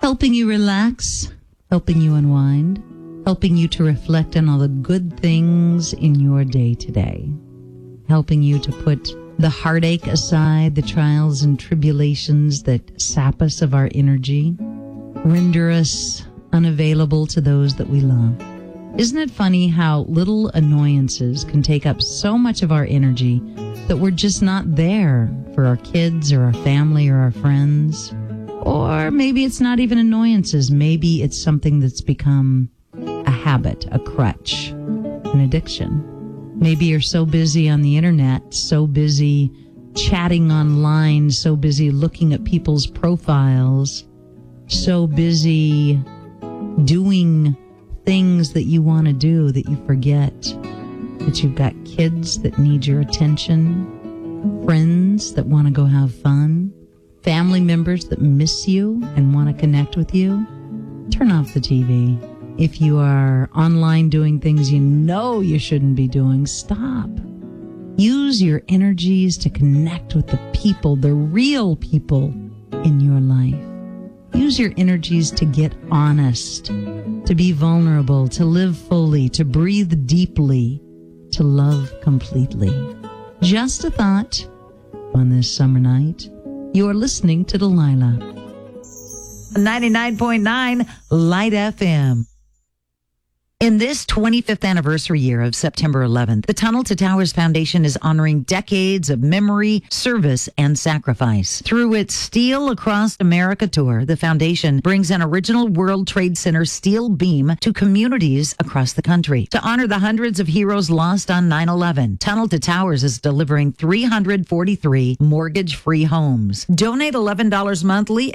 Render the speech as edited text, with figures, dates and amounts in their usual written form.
helping you relax, helping you unwind, helping you to reflect on all the good things in your day today, helping you to put the heartache aside, the trials and tribulations that sap us of our energy, render us unavailable to those that we love. Isn't it funny how little annoyances can take up so much of our energy that we're just not there for our kids or our family or our friends? Or maybe it's not even annoyances. Maybe it's something that's become a habit, a crutch, an addiction. Maybe you're so busy on the internet, so busy chatting online, so busy looking at people's profiles, so busy doing things that you want to do that you forget that you've got kids that need your attention, friends that want to go have fun, family members that miss you and want to connect with you. Turn off the TV. If you are online doing things you know you shouldn't be doing, stop. Use your energies to connect with the people, the real people in your life. Use your energies to get honest, to be vulnerable, to live fully, to breathe deeply, to love completely. Just a thought on this summer night. You're listening to Delilah. 99.9 Light FM. In this 25th anniversary year of September 11th, the Tunnel to Towers Foundation is honoring decades of memory, service, and sacrifice. Through its Steel Across America tour, the foundation brings an original World Trade Center steel beam to communities across the country. To honor the hundreds of heroes lost on 9/11, Tunnel to Towers is delivering 343 mortgage-free homes. Donate $11 monthly